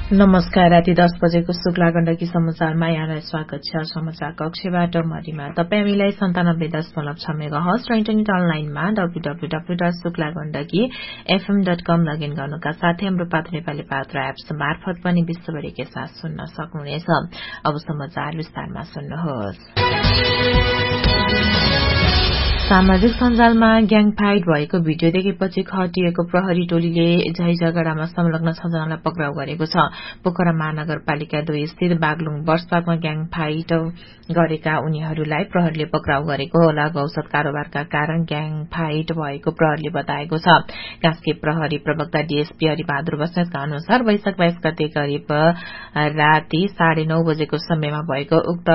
नमस्कार। राति 10 बजेको शुक्ला गण्डकी समाचारमा यहाँलाई स्वागत छ। समाचार कक्षबाट मरिमा। तपाई हामीलाई 97.6 मेगाहर्ज र इन्टरनेट अनलाइनमा www.शुक्लागण्डकीfm.com लगइन गर्नुका साथै हाम्रो पात्र नेपाली पात्र एप्स मार्फत पनि विश्वभरिकै साथ सुन्न सक्नुहुनेछ। अब समाचार विस्तारमा सुन्नुहोस्। सामाजिक सञ्जालमा ग्याङ फाइट भएको भिडियो देखेपछि खटिएको प्रहरी टोलीले झै झगडामा संलग्न 6 जनालाई पक्राउ गरेको छ। पोखरा महानगरपालिका 2 स्थित बागलुङ बसपार्कमा ग्याङ फाइट गरेका उनीहरूलाई प्रहरीले पक्राउ गरेको हो। लागु औषध कारोबारका कारण ग्याङ फाइट भएको प्रहरीले बताएको छ। कास्की प्रहरी प्रवक्ता डीएसपी हरिबहादुर बस्नेतका अनुसार वैशाख 22 गते करिब राति 9:30 बजेको समयमा भएको उक्त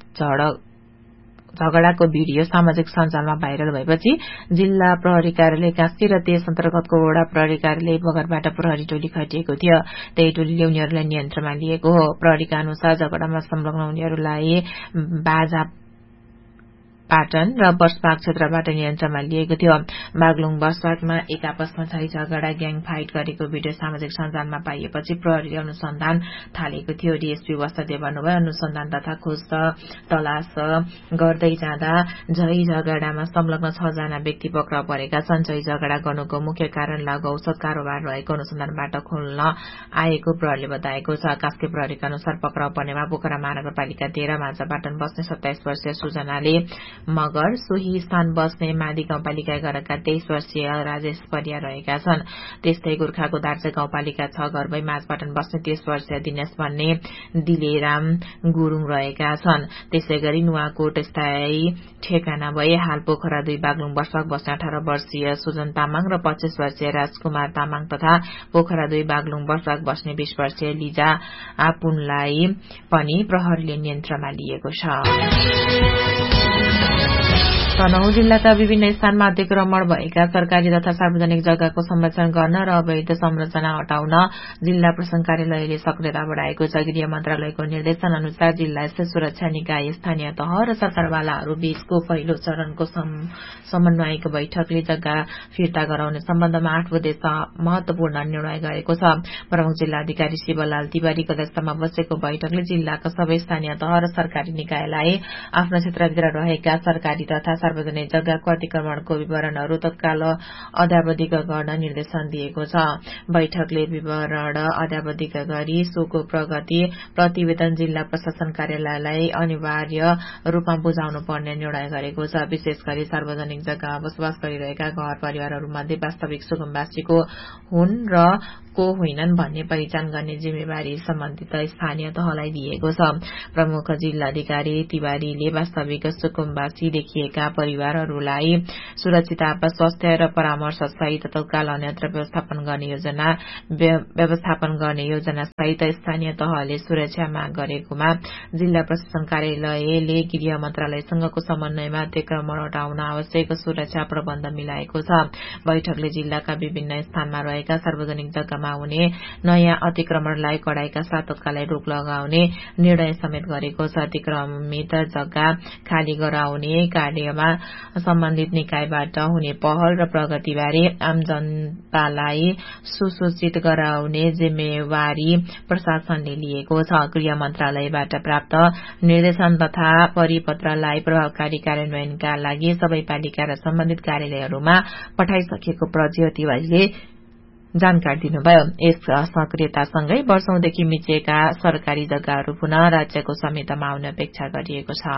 झगडाको भिडियो सामाजिक सञ्जालमा भाइरल भएपछि जिल्ला प्रहरी कार्यालय कास्की र त्यस अन्तर्गतको वडा प्रहरी कार्यालय बगरबाट प्रहरी टोली खटिएको थियो। त्यही टोलीले उनीहरूलाई नियन्त्रणमा लिएको हो। प्रहरीका अनुसार झगडामा संलग्न उनीहरूलाई बाजा पाटन र बसपार्क क्षेत्रबाट नियन्त्रणमा लिएको थियो। बागलुङ बसपार्कमा एक आपसमा झै झगडा ग्याङ फाइट गरेको भिडियो सामाजिक सञ्जालमा पाइएपछि प्रहरीले अनुसन्धान थालेको थियो। डीएसपी वस्तादेव भन्नुभयो, अनुसन्धान तथा खोज तलास गर्दै जाँदा झै झगडामा संलग्न 6 जना व्यक्ति पक्राउ परेका छन्। झै झगडा गर्नुको मुख्य कारण लागु औषध कारोबार रहेको अनुसन्धानबाट खुल्न आएको प्रहरीले बताएको छ। कास्की प्रहरीका अनुसार पक्राउ पर्नेमा पोखरा महानगरपालिका 13 माछापाटन बस्ने 27 वर्षीय सुजनाले मगर, सोही स्थान बस्ने मादी गाउँपालिका एघारका 23 वर्षीय राजेश परिया रहेका छन्। त्यस्तै गोर्खाको दार्चे गाउँपालिका 6 घरबै माझपाटन बस्ने 30 वर्षीय दिनेश भन्ने दिलेराम गुरूङ रहेका छन्। त्यसै गरी नुवाकोट स्थायी ठेकाना भए हाल पोखरा 2 बागलुङ बसपार्क बस्ने 18 वर्षीय सुजन तामाङ र 25 वर्षीय राजकुमार तामाङ तथा पोखरा 2 बागलुङ बसपार्क बस्ने 20 वर्षीय लिजा आपुनलाई पनि प्रहरीले नियन्त्रणमा लिएको छ। तनहुँ जिल्लाका विभिन्न स्थानमा अतिक्रमण भएका सरकारी तथा सार्वजनिक जग्गाको संरक्षण गर्न र अवैध संरचना हटाउन जिल्ला प्रशासन कार्यालयले सक्रियता बढ़ाएको छ। गृह मन्त्रालयको निर्देशन अनुसार जिल्ला स्थित सुरक्षा निकाय, स्थानीय तह र सरकारवालाहरू बीचको पहिलो चरणको समन्वयको बैठकले जग्गा फिर्ता गराउने सम्बन्धमा 8 बुँदे महत्वपूर्ण निर्णय गरेको छ। प्रमुख जिल्ला अधिकारी शिवलाल तिवारीको अध्यक्षतामा बसेको बैठकले जिल्लाका सबै स्थानीय तह र सरकारी निकायलाई आफ्नो क्षेत्रभित्र रहेका सरकारी तथा सार्वजनिक जग्गाको अतिक्रमणको विवरणहरू तत्काल अद्यावधिक गर्न निर्देशन दिएको छ। बैठकले विवरण अद्यावधिक गरी सोको प्रगति प्रतिवेदन जिल्ला प्रशासन कार्यालयलाई अनिवार्य रूपमा बुझाउनु पर्ने निर्णय गरेको छ। विशेष गरी सार्वजनिक जग्गामा बसोबास गरिरहेका घर परिवारहरूमध्ये वास्तविक सुकुम्बासीको हुन् र को होइनन् भन्ने पहिचान गर्ने जिम्मेवारी सम्बन्धित स्थानीय तहलाई दिएको छ। प्रमुख जिल्लाधिकारी तिवारीले वास्तविक सुकुम्बासी देखिएका परिवारहरूलाई सुरक्षित आवास, स्वास्थ्य र परामर्श सहित तत्काल अन्यत्र व्यवस्थापन गर्ने योजना सहित स्थानीय तहले सुरक्षा माग गरेकोमा जिल्ला प्रशासन कार्यालयले गृह मन्त्रालयसँगको समन्वयमा अतिक्रमण हटाउन आवश्यक सुरक्षा प्रबन्ध मिलाएको छ। बैठकले जिल्लाका विभिन्न स्थानमा रहेका सार्वजनिक जग्गामा हुने नयाँ अतिक्रमणलाई कडाइका साथ तत्कालै रोक लगाउने निर्णय समेत गरेको छ। अतिक्रमित जग्गा खाली गराउने कार्यमा सम्बन्धित निकायबाट हुने पहल र प्रगतिबारे आम जनतालाई सुसूचित गराउने जिम्मेवारी प्रशासनले लिएको छ। गृह मन्त्रालयबाट प्राप्त निर्देशन तथा परिपत्रलाई प्रभावकारी कार्यान्वयनका लागि सबै पालिका र सम्बन्धित कार्यालयहरूमा पठाइसकेको प्रज्योति तिवारीले जानकारी दिनुभयो। यस सक्रियतासँगै वर्षौंदेखि मिचिएका सरकारी जग्गाहरू पुनः राज्यको समेतमा आउने अपेक्षा गरिएको छ।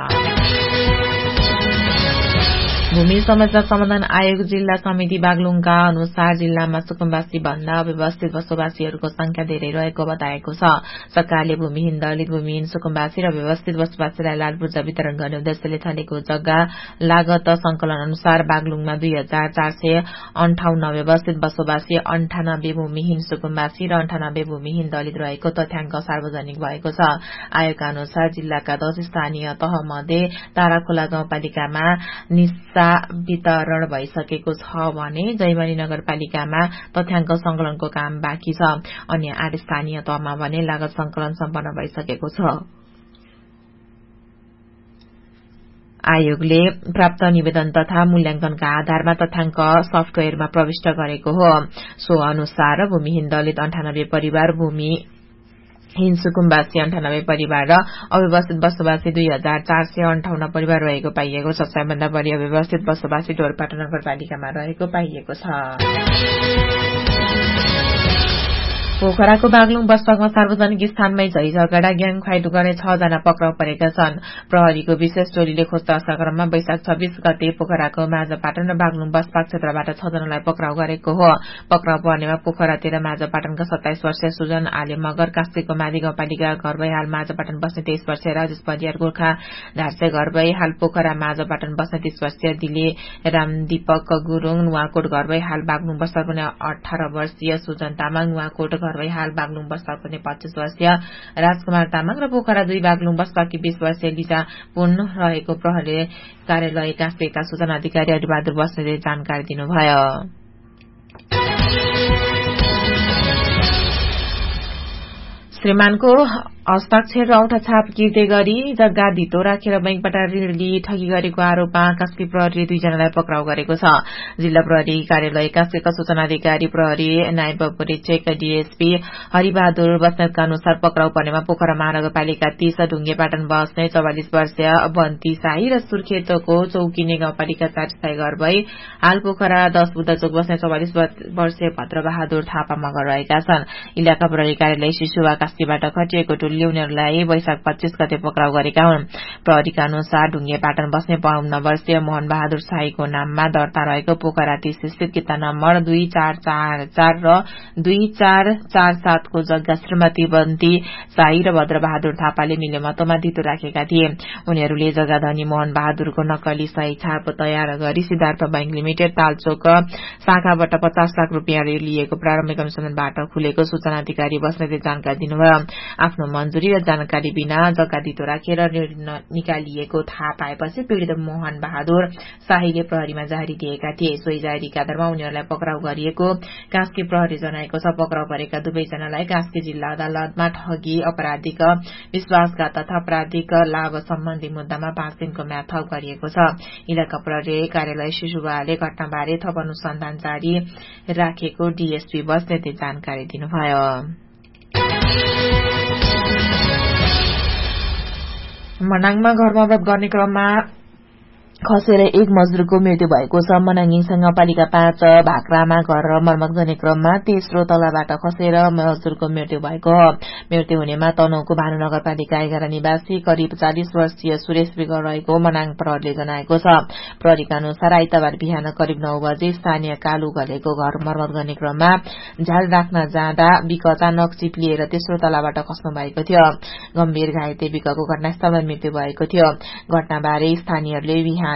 भूमि समस्या समाधान आयोग जिल्ला समिति बागलुङका अनुसार जिल्लामा सुकुम्बासी भन्दा अव्यवस्थित बसोबासीहरूको संख्या धेरै रहेको बताएको छ। सरकारले भूमिहीन दलित, भूमिहीन सुकुम्बासी र व्यवस्थित बसोबासीलाई लालपूर्जा वितरण गर्ने उद्देश्यले थालेको जग्गा लागत संकलन अनुसार बागलुङमा 2458 व्यवस्थित बसोबासी, 98 भूमिहीन सुकुम्बासी र 98 भूमिहीन दलित रहेको तथ्याङ्क सार्वजनिक भएको छ। आयोगका अनुसार जिल्लाका 10 स्थानीय तह मध्ये ताराखोला गाउँपालिकामा निस्सा वितरण भइसकेको छ भने जैमनी नगरपालिकामा तथ्याङ्क संकलनको काम बाँकी छ। अन्य 8 स्थानीय तहमा भने लागत संकलन सम्पन्न भइसकेको छ। आयोगले प्राप्त निवेदन तथा मूल्याङ्कनका आधारमा तथ्याङ्क सफ्टवेयरमा प्रविष्ट गरेको हो। सो अनुसार भूमिहीन दलित 98 परिवार, हिन्सुकुम्बासी 98 परिवार र अव्यवस्थित बसोबासी 2458 परिवार रहेको पाइएको छ। सबैभन्दा बढी अव्यवस्थित बसोबासी ढोरपाटा नगरपालिकामा रहेको पाइएको छ। पोखराको बागलुङ बसपाकमा सार्वजनिक स्थानमै झै झगडा ग्याङ फाइट गर्ने 6 जना पक्राउ परेका छन्। प्रहरीको विशेष टोलीले खोजतलासका क्रममा वैशाख 26 गते पोखराको माझापाटन र बागलुङ बसपाक क्षेत्रबाट 6 जनालाई पक्राउ गरेको हो। पक्राउ पर्नेमा पोखरा 13 माझापाटनका 27 वर्षीय सुजन आले मगर, कास्कीको मादी गाउँपालिका घर भई हाल माझापाटन बस्ने 23 वर्षीय राजेश परियार, गोर्खा धारसे घर भई हाल पोखरा माझापाटन बस्ने 30 वर्षीय दिले रामदीपक गुरुङ, नुवाकोट घर भई हाल बागलुङ बस्दा पनि 18 वर्षीय सुजन तामाङ, नुवाकोट घर भई हाल बागलुङ बस्दा पनि 25 वर्षीय राजकुमार तामाङ र पोखरा 2 बागलुङ बस्दाकी 20 वर्षीय लिजा पुन रहेको प्रहरी कार्यालय कास्कीका सूचना अधिकारी हरिबहादुर बस्नेतले जानकारी दिनुभयो। श्रीमानको हस्ताक्षर र औठा छाप गिर्दै गरी जग्गा धितो राखेर बैंकबाट ऋण लिई ठगी गरेको आरोपमा कास्की प्रहरीले 2 जनालाई पक्राउ गरेको छ। जिल्ला प्रहरी कार्यालय कास्कीका सूचना अधिकारी प्रहरी नायब परीक्षक डीएसपी हरिबहादुर बस्नेतका अनुसार पक्राउ पर्नेमा पोखरा महानगरपालिका 30 ढुङ्गेपाटन बस्ने 44 वर्षीय बन्ती शाही र सुर्खेतको चौकिने गाउँपालिका 4 स्थायी घर भई हाल पोखरा 10 बुद्धचोक बस्ने 44 वर्षीय भद्रबहादुर थापा मगर रहेका छन्। इलाका प्रहरी कार्यालय शिशुवा कास्कीबाट खटिएको टोलीले उनीहरूलाई वैशाख 25 गते पक्राउ गरेका हुन्। प्रहरीका अनुसार ढुङ्गेपाटन बस्ने 52 वर्षीय मोहन बहादुर शाहीको नाममा दर्ता रहेको पोखरा 30 स्थित किता नम्बर 2444 र 2447 को जग्गा श्रीमती बन्ती शाही र भद्रबहादुर थापाले मिलेमतोमा धितो राखेका थिए। उनीहरूले जग्गा धनी मोहन बहादुरको नक्कली सही छाप तयार गरी सिद्धार्थ बैंक लिमिटेड तालचोक शाखाबाट 50 लाख रूपियाँ लिएको प्रारम्भिक अनुसन्धानबाट खुलेको सूचना अधिकारी बस्नेतले जानकारी दिनुभयो। आफ्नो मंजूरी र जानकारी बिना जग्गा धितो राखेर ऋण निकालिएको थाहा पाएपछि पीड़ित मोहन बहादुर शाहीले प्रहरीमा जारी दिएका थिए। सोही जारीका आधारमा उनीहरूलाई पक्राउ गरिएको कास्की प्रहरी जनाएको छ। पक्राउ परेका दुवैजनालाई कास्की जिल्ला अदालतमा ठगी, आपराधिक विश्वासघात तथा आपराधिक लाभ सम्बन्धी मुद्दामा 5 दिनको म्याद थप गरिएको छ। इलाका प्रहरी कार्यालय शिशुवाले घटनाबारे थप अनुसन्धान जारी राखेको डीएसपी बस्नेतले जानकारी दिनुभयो। मनाङमा घर मर्मत गर्ने क्रममा खसेर एक मजदूरको मृत्यु भएको छ। मनाङ हिंसा गाउँपालिका 5 भाक्रामा घर मर्मत गर्ने क्रममा तेस्रो तलाबाट खसेर मजदूरको मृत्यु भएको हो। मृत्यु हुनेमा तनहुको भानु नगरपालिका 11 निवासी करिब 40 वर्षीय सुरेश विगर रहेको मनाङ प्रहरीले जनाएको छ। प्रहरीका अनुसार आइतबार बिहान करिब 9 बजे स्थानीय कालु घलेको घर मर्मत गर्ने क्रममा झाल राख्न जाँदा बिक अचानक चिप्लिएर तेस्रो तलाबाट खस्नु भएको थियो। गम्भीर घाइते बिकको घटनास्थलमा मृत्यु भएको थियो। घटनाबारे स्थानीयहरूले बिहान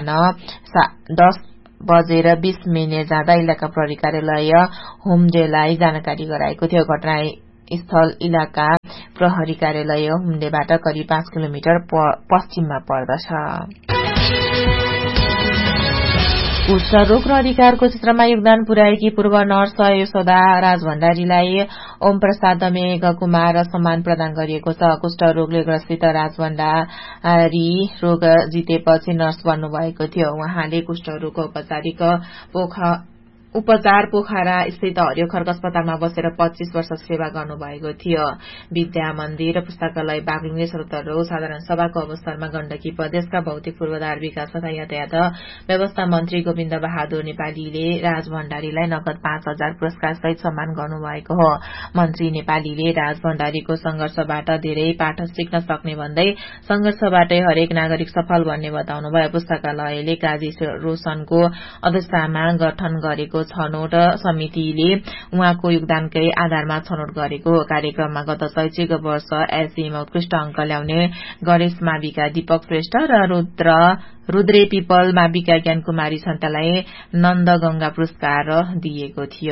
10:20 जाँदा इलाका प्रहरी कार्यालय हुम्डेलाई जानकारी गराएको थियो। घटनास्थल इलाका प्रहरी कार्यालय हुम्डेबाट करिब 5 किलोमिटर पश्चिममा पर्दछ। कुष्ठरोग र अधिकारको क्षेत्रमा योगदान पुर्याएकी पूर्व नर्स यशोदा राज भण्डारीलाई ओम प्रसाद मेघ कुमार सम्मान प्रदान गरिएको छ। कुष्ठरोगले ग्रसित राज भण्डारी रोग जितेपछि नर्स बन्नुभएको थियो। उहाँले कुष्ठरोगको उपचार पोखरा स्थित हरियो खर्क अस्पतालमा बसेर 25 वर्ष सेवा गर्नुभएको थियो। विद्या मन्दिर पुस्तकालय बागलुङले श्रोतारोग साधारण सभाको अवसरमा गण्डकी प्रदेशका भौतिक पूर्वाधार विकास तथा यातायात व्यवस्था मन्त्री गोविन्द बहादुर नेपालीले राज भण्डारीलाई नगद 5,000 पुरस्कार सहित सम्मान गर्नुभएको हो। मन्त्री नेपालीले राज भण्डारीको संघर्षबाट धेरै पाठ सिक्न सक्ने भन्दै संघर्षबाटै हरेक नागरिक सफल भन्ने बताउनुभयो। पुस्तकालयले काजी रोशनको अध्यक्षतामा गठन गरेको छनौट समितिले उहाँको योगदानकै आधारमा छनौट गरेको हो। कार्यक्रममा गत शैक्षिक वर्ष एसईमा उत्कृष्ट अंक ल्याउने गणेश माविका दीपक श्रेष्ठ र रुद्रे पिपल माविका ज्ञान कुमारी सन्तालाई नन्द गंगा पुरस्कार दिएको थियो।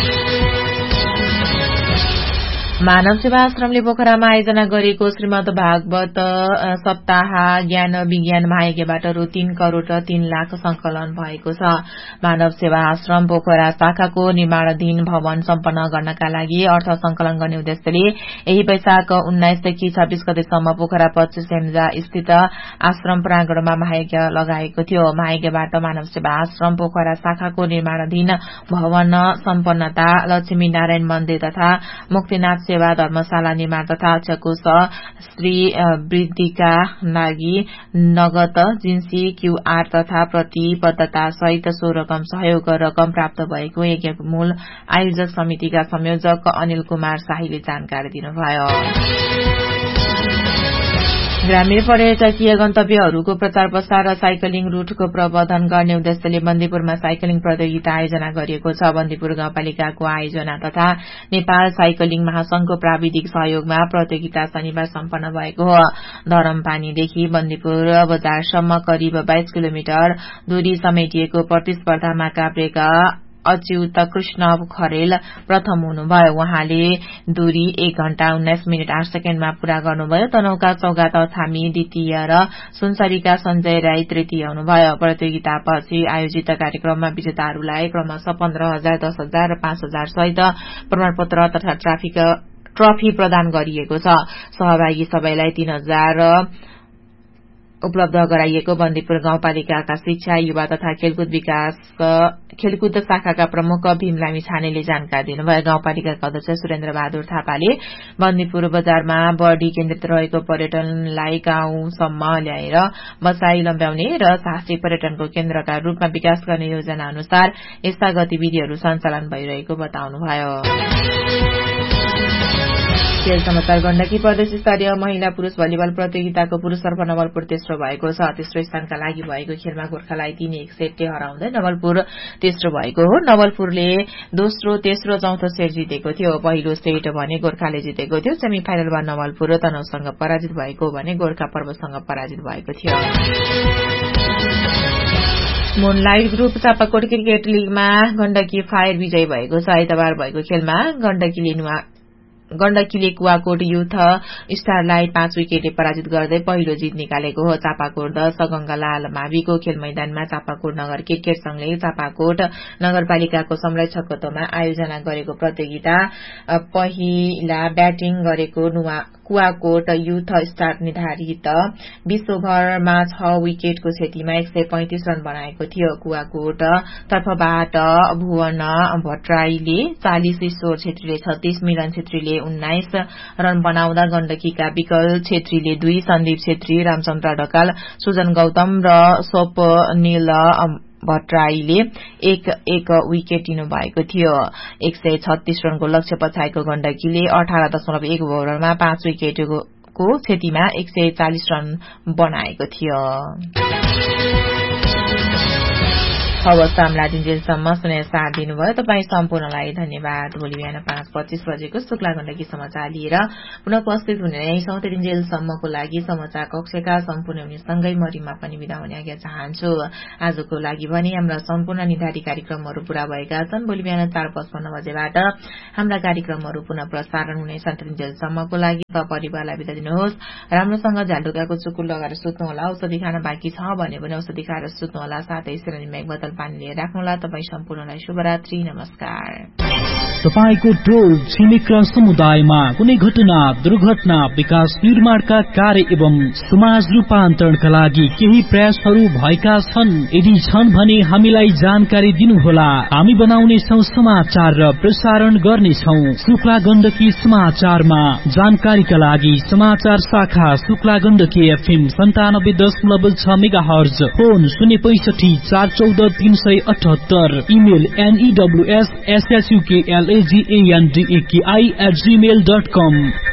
मानव सेवा आश्रमले पोखरामा आयोजना गरेको श्रीमद् भागवत सप्ताह ज्ञान विज्ञान महायज्ञबाट रु 3 करोड़ 3 लाख संकलन भएको छ। मानव सेवा आश्रम पोखरा शाखाको निर्माणाधीन भवन सम्पन्न गर्नका लागि अर्थ संकलन गर्ने उद्देश्यले यही वैशाख 19 देखि 26 गतेसम्म पोखरा 25 हेम्जा स्थित आश्रम प्रांगणमा महायज्ञ लगाएको थियो। महायज्ञबाट मानव सेवा आश्रम पोखरा शाखाको निर्माणाधीन भवन सम्पन्नता, लक्ष्मी नारायण मन्दिर तथा मुक्तिनाथ सेवा धर्मशाला निर्माण तथा अध्यक्ष श्री वृद्धिका लागि नगद जिन्सी क्यूआर तथा प्रतिबद्धता सहित सो रकम सहयोग रकम प्राप्त भएको यज्ञमूल आयोजक समितिका संयोजक अनिल कुमार शाहीले जानकारी दिनुभयो। ग्रामीण पर्यटकीय गन्तव्यहरूको प्रचार प्रसार र साइकलिङ रूटको प्रबन्धन गर्ने उद्देश्यले बन्दीपुरमा साइकलिङ प्रतियोगिता आयोजना गरिएको छ। बन्दीपुर गाउँपालिकाको आयोजना तथा नेपाल साइकलिङ महासंघको प्राविधिक सहयोगमा प्रतियोगिता शनिबार सम्पन्न भएको हो। धरमपानीदेखि बन्दीपुर बजारसम्म करिब 22 किलोमिटर दूरी समेटिएको प्रतिस्पर्धामा काभ्रेका अच्युत कृष्ण खरेल प्रथम हुनुभयो। उहाँले दूरी 1 घण्टा 19 मिनट 8 सेकेण्डमा पूरा गर्नुभयो। तनहुका सौगात थामी द्वितीय र सुनसरीका सञ्जय राई तृतीय हुनुभयो। प्रतियोगितापछि आयोजित कार्यक्रममा विजेताहरूलाई क्रमशः 15,000, 10,000 र 5,000 सहित प्रमाणपत्र तथा ट्रफी प्रदान गरिएको छ। सहभागी सबैलाई 3,000 उपलब्ध गराइएको बन्दीपुर गाउँपालिकाका शिक्षा, युवा तथा खेलकुद शाखाका प्रमुख भीमलामी छानेले जानकारी दिनुभयो। गाउँपालिकाका अध्यक्ष सुरेन्द्र बहादुर थापाले बन्दीपुर बजारमा बढ़ी केन्द्रित रहेको पर्यटनलाई गाउँसम्म ल्याएर बसाई लम्ब्याउने र साहसिक पर्यटनको केन्द्रका रूपमा विकास गर्ने योजना अनुसार यस्ता गतिविधिहरू सञ्चालन भइरहेको बताउनुभयो। खेल समाचार। गण्डकी प्रदेश स्तरीय महिला पुरूष भलिबल प्रतियोगिताको पुरूषतर्फ नवलपुर तेस्रो भएको छ। तेस्रो स्थानका लागि भएको खेलमा गोर्खालाई 3-1 सेटले हराउँदै नवलपुर तेस्रो भएको हो। नवलपुरले दोस्रो, तेस्रो, चौथो सेट जितेको थियो। पहिलो सेट भने गोर्खाले जितेको थियो। सेमी फाइनलमा नवलपुर तनहुसँग पराजित भएको भने गोर्खा पर्वतसँग पराजित भएको थियो। Moonlight group Chapakot cricket लीगमा Gandaki fire विजयी भएको छ। आइतबार भएको खेलमा गण्डकीले कुवाकोट युथ स्टारलाई 5 विकेटले पराजित गर्दै पहिलो जित निकालेको हो। चापाकोट 10 गंगालाल माविको खेल मैदानमा चापाकोट नगर क्रिकेट संघले चापाकोट नगरपालिकाको सम्राट छकतोमा आयोजना गरेको प्रतियोगिता पहिला ब्याटिङ गरेको कुवाकोट युथ स्टार निर्धारित 20 ओभरमा 6 विकेटको क्षतिमा 135 रन बनाएको थियो। कुवाकोट तर्फबाट भुवन भट्टराईले 40, ईश्वर छेत्रीले 36, मिलन छेत्रीले 19 रन बनाउँदा गण्डकीका विकल छेत्रीले 2, सन्दीप छेत्री, रामचन्द्र ढकाल, सुजन गौतम र स्वप्निल भट्टराईले 1 विकेट लिनु भएको थियो। 136 रनको लक्ष्य पछाएको गण्डकीले 18.1 ओभरमा 5 विकेटको क्षतिमा 140 रन बनाएको थियो। हवस्, सामला दिनजेलसम्म सुनेर साथ दिनुभयो। तपाईँ सम्पूर्णलाई धन्यवाद। भोलि बिहान 5:25 बजेको शुक्ला गण्डकी समाचार लिएर पुनः उपस्थित हुने नै छौं। दिनजेलसम्मको लागि समाचार कक्षका सम्पूर्ण हुनेसँगै म रिमा पनि बिदा हुने आज्ञा चाहन्छु। आजको लागि भने हाम्रा सम्पूर्ण निर्धारित कार्यक्रमहरू पूरा भएका छन्। भोलि बिहान 4:55 बजेबाट हाम्रा कार्यक्रमहरू पुनः प्रसारण हुनेछन्। दिनजेलसम्मको लागि परिवारलाई बिदा दिनुहोस्। राम्रोसँग झ्यालढुकाको चुकुल लगाएर सुत्नुहोला। औषधि खान बाँकी छ भने पनि औषधि खाएर सुत्नुहोला। साथै सिरानी बोतल पानी लिएर राख्नुहोला। तपाईँ सम्पूर्णलाई शुभरात्रि, नमस्कार। तपाईको टोल छिमेक र समुदायमा कुनै घटना, दुर्घटना, विकास निर्माणका कार्य एवं समाज रूपान्तरणका लागि केही प्रयासहरू भएका छन्? यदि छन् भने हामीलाई जानकारी दिनुहोला। हामी बनाउनेछौं समाचार र प्रसारण गर्नेछौं। शुक्ला गण्डकी समाचारमा जानकारीका लागि समाचार शाखा Shukla Gandaki FM 97.6 megahertz, phone 065 414 378, email news@suklandaki@gmail.com।